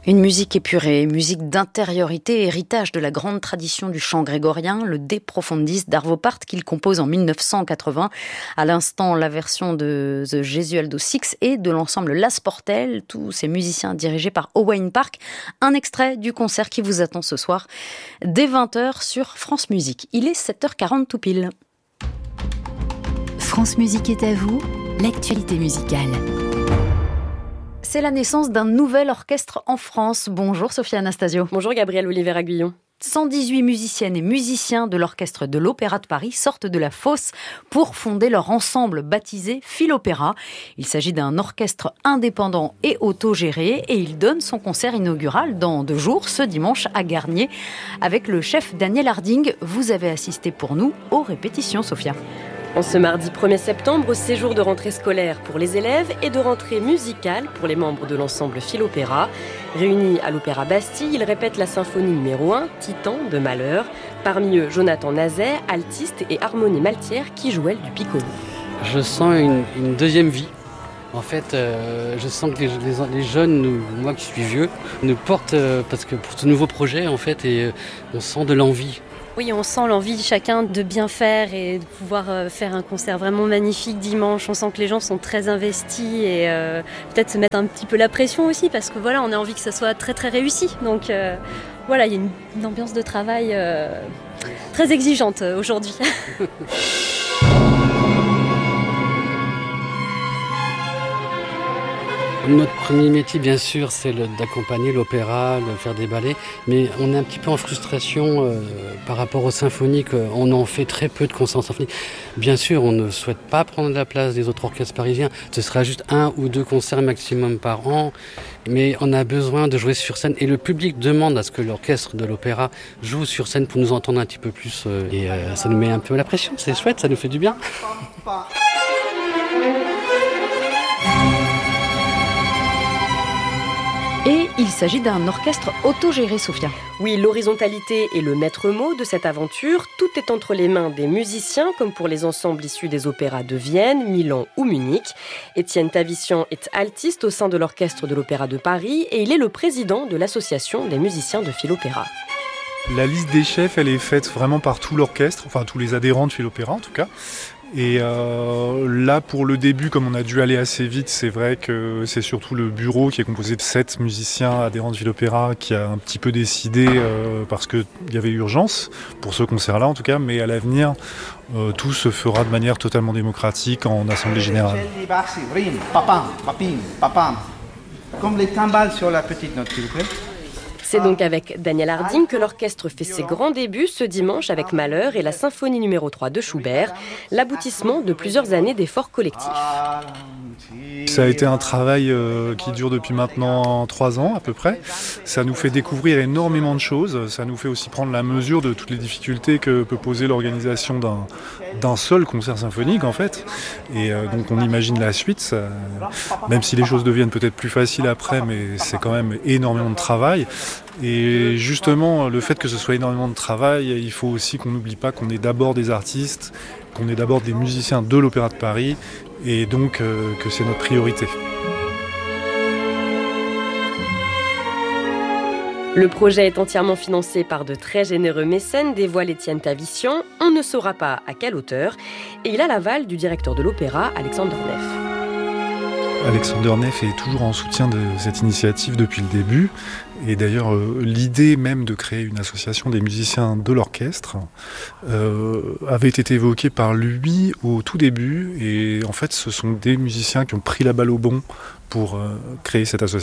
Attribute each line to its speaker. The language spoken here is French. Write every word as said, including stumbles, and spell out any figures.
Speaker 1: Une musique épurée, musique d'intériorité, héritage de la grande tradition du chant grégorien, le De Profundis d'Arvo Pärt qu'il compose en mille neuf cent quatre-vingts. À l'instant, la version de The Gesualdo Six et de l'ensemble Las Portelles, tous ces musiciens dirigés par Owain Park. Un extrait du concert qui vous attend ce soir dès vingt heures sur France Musique. Il est sept heures quarante tout pile.
Speaker 2: France Musique est à vous, l'actualité musicale.
Speaker 1: C'est la naissance d'un nouvel orchestre en France. Bonjour Sophia Anastasio.
Speaker 3: Bonjour Gabrielle Oliveira-Guillon.
Speaker 1: cent dix-huit musiciennes et musiciens de l'orchestre de l'Opéra de Paris sortent de la fosse pour fonder leur ensemble baptisé Philopéra. Il s'agit d'un orchestre indépendant et autogéré et il donne son concert inaugural dans deux jours, ce dimanche à Garnier, avec le chef Daniel Harding. Vous avez assisté pour nous aux répétitions, Sophia.
Speaker 3: En ce mardi premier septembre, séjour de rentrée scolaire pour les élèves et de rentrée musicale pour les membres de l'ensemble Philopéra. Réunis à l'Opéra Bastille, ils répètent la symphonie numéro un, Titan de Mahler. Parmi eux, Jonathan Nazet, altiste, et Harmonie Maltière qui joue elle du piccolo.
Speaker 4: Je sens une, une deuxième vie. En fait, euh, je sens que les, les, les jeunes, nous, moi qui suis vieux, nous portent euh, parce que pour ce nouveau projet, en fait, et euh, on sent de l'envie.
Speaker 5: Oui, on sent l'envie chacun de bien faire et de pouvoir faire un concert vraiment magnifique dimanche. On sent que les gens sont très investis et euh, peut-être se mettre un petit peu la pression aussi parce que voilà, on a envie que ça soit très très réussi. Donc euh, voilà, il y a une, une ambiance de travail euh, très exigeante aujourd'hui.
Speaker 4: Notre premier métier, bien sûr, c'est le, d'accompagner l'opéra, de faire des ballets, mais on est un petit peu en frustration euh, par rapport aux symphoniques. On en fait très peu de concerts symphoniques. Bien sûr, on ne souhaite pas prendre la place des autres orchestres parisiens. Ce sera juste un ou deux concerts maximum par an, mais on a besoin de jouer sur scène. Et le public demande à ce que l'orchestre de l'opéra joue sur scène pour nous entendre un petit peu plus. Euh, et euh, ça nous met un peu la pression. C'est chouette, ça nous fait du bien.
Speaker 1: Et il s'agit d'un orchestre autogéré, Sophia.
Speaker 3: Oui, l'horizontalité est le maître mot de cette aventure. Tout est entre les mains des musiciens, comme pour les ensembles issus des opéras de Vienne, Milan ou Munich. Étienne Tavissian est altiste au sein de l'orchestre de l'Opéra de Paris et il est le président de l'association des musiciens de Philopéra.
Speaker 6: La liste des chefs, elle est faite vraiment par tout l'orchestre, enfin tous les adhérents de Philopéra en tout cas. Et euh, là, pour le début, comme on a dû aller assez vite, c'est vrai que c'est surtout le bureau qui est composé de sept musiciens adhérents de Philopéra qui a un petit peu décidé, euh, parce qu'il y avait urgence, pour ce concert-là en tout cas, mais à l'avenir, euh, tout se fera de manière totalement démocratique en assemblée générale.
Speaker 7: Comme les timbales sur la petite note, s'il vous plaît.
Speaker 3: C'est donc avec Daniel Harding que l'orchestre fait ses grands débuts ce dimanche avec Mahler et la symphonie numéro trois de Schubert, l'aboutissement de plusieurs années d'efforts collectifs.
Speaker 6: Ça a été un travail euh, qui dure depuis maintenant trois ans à peu près. Ça nous fait découvrir énormément de choses. Ça nous fait aussi prendre la mesure de toutes les difficultés que peut poser l'organisation d'un, d'un seul concert symphonique en fait. Et euh, donc on imagine la suite, ça, même si les choses deviennent peut-être plus faciles après, mais c'est quand même énormément de travail. Et justement, le fait que ce soit énormément de travail, il faut aussi qu'on n'oublie pas qu'on est d'abord des artistes, qu'on est d'abord des musiciens de l'Opéra de Paris, et donc euh, que c'est notre priorité.
Speaker 3: Le projet est entièrement financé par de très généreux mécènes, dévoile Étienne Tavissian. On ne saura pas à quelle hauteur. Et il a l'aval du directeur de l'opéra, Alexander Neff.
Speaker 6: Alexander Neff est toujours en soutien de cette initiative depuis le début. Et d'ailleurs, euh, l'idée même de créer une association des musiciens de l'orchestre euh, avait été évoquée par lui au tout début. Et en fait, ce sont des musiciens qui ont pris la balle au bond pour euh, créer cette association.